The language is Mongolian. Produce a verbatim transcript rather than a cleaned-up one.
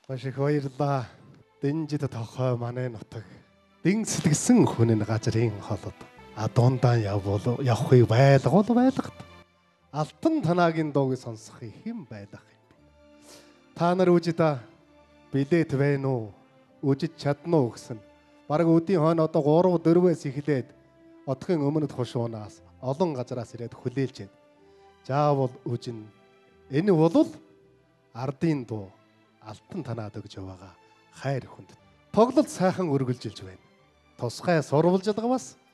Маш их баярлалаа. Дэнжид тохой манай нутаг. Дэн сэтгсэн хүн нь газрын холод. А дундаа явбол явахыг байлгуул байлгад. Алтан танагийн дууг сонсох хэм байх юм бэ. Та нар үжидэ билет байна уу? Үжиж чадна уу гэсэн. Бараг өдийн хойно одоо гурав дөрвөөс эхлээд одохын өмнөд хушуунаас олон газараас ирээд хүлээлж байна. Заавал үжин. Энэ бол ардын дуу алтан танаад өгж яваага хайр хүнд. Тоглолт сайхан үргэлжилж байна. Тусгай сурвалжилгавас